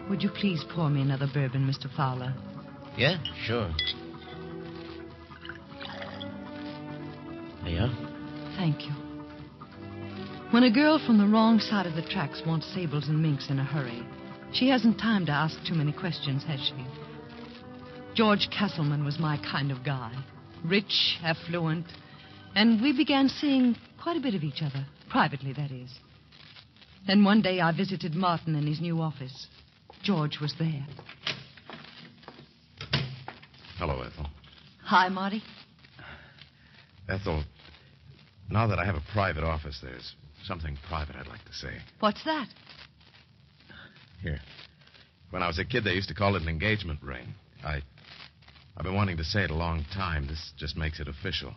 Would you please pour me another bourbon, Mr. Fowler? Yeah, sure. There you are. Thank you. When a girl from the wrong side of the tracks wants sables and minks in a hurry, she hasn't time to ask too many questions, has she? George Castleman was my kind of guy. Rich, affluent, and we began seeing quite a bit of each other. Privately, that is. Then one day I visited Martin in his new office. George was there. Hello, Ethel. Hi, Marty. Ethel, now that I have a private office, there's something private I'd like to say. What's that? Here. When I was a kid, they used to call it an engagement ring. I've been wanting to say it a long time. This just makes it official.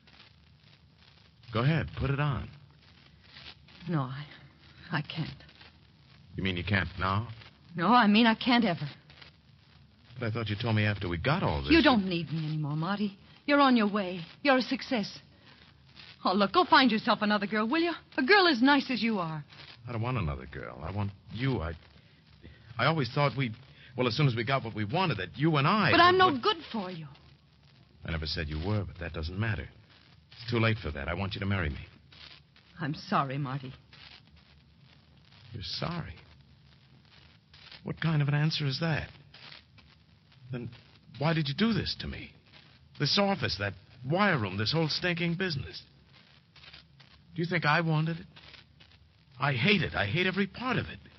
Go ahead, put it on. No, I can't. You mean you can't now? No, I mean I can't ever. But I thought you told me after we got all this... You don't need me anymore, Marty. You're on your way. You're a success. Oh, look, go find yourself another girl, will you? A girl as nice as you are. I don't want another girl. I want you. I always thought well, as soon as we got what we wanted, that you and I... But I'm no good for you. I never said you were, but that doesn't matter. It's too late for that. I want you to marry me. I'm sorry, Marty. You're sorry? What kind of an answer is that? Then why did you do this to me? This office, that wire room, this whole stinking business. Do you think I wanted it? I hate it. I hate every part of it.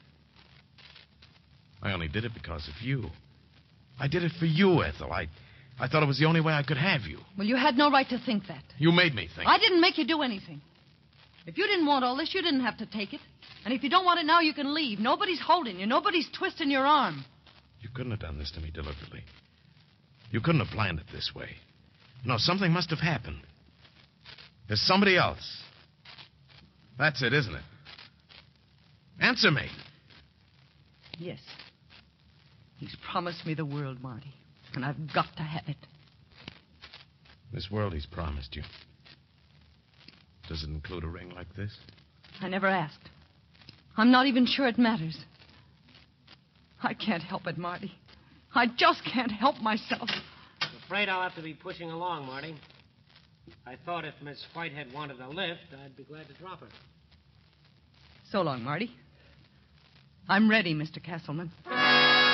I only did it because of you. I did it for you, Ethel. I thought it was the only way I could have you. Well, you had no right to think that. You made me think. I didn't make you do anything. If you didn't want all this, you didn't have to take it. And if you don't want it now, you can leave. Nobody's holding you. Nobody's twisting your arm. You couldn't have done this to me deliberately. You couldn't have planned it this way. No, something must have happened. There's somebody else. That's it, isn't it? Answer me. Yes. He's promised me the world, Marty. And I've got to have it. This world he's promised you. Does it include a ring like this? I never asked. I'm not even sure it matters. I can't help it, Marty. I just can't help myself. I'm afraid I'll have to be pushing along, Marty. I thought if Miss Whitehead wanted a lift, I'd be glad to drop her. So long, Marty. I'm ready, Mr. Castleman.